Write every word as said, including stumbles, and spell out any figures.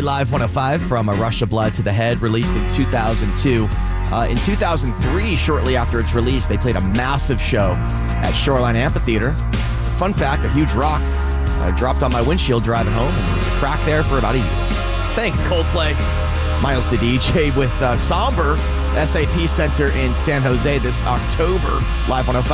Coldplay Live one oh five from A Rush of Blood to the Head, released in two thousand two. Uh, in two thousand three, shortly after its release, they played a massive show at Shoreline Amphitheater. Fun fact, a huge rock uh, dropped on my windshield driving home, and there was a crack there for about a year. Thanks, Coldplay. Miles the D J with uh, Somber, S A P Center in San Jose this October, Live one oh five.